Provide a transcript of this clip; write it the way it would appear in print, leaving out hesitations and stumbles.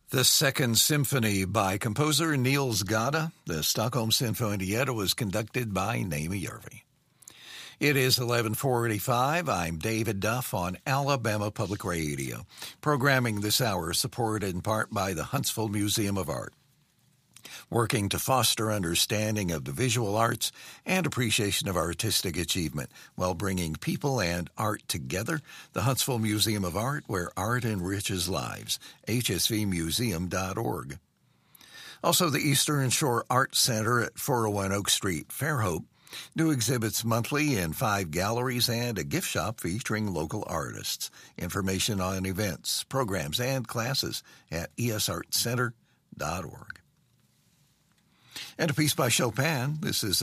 The Second Symphony by composer Niels Gade. The Stockholm Sinfonietta was conducted by Naomi Järvi. It is 11:45. I'm David Duff on Alabama Public Radio. Programming this hour supported in part by the Huntsville Museum of Art, working to foster understanding of the visual arts and appreciation of artistic achievement while bringing people and art together. The Huntsville Museum of Art, where art enriches lives, hsvmuseum.org. Also, the Eastern Shore Art Center at 401 Oak Street, Fairhope, new exhibits monthly in 5 galleries and a gift shop featuring local artists. Information on events, programs, and classes at esartcenter.org. And a piece by Chopin. This is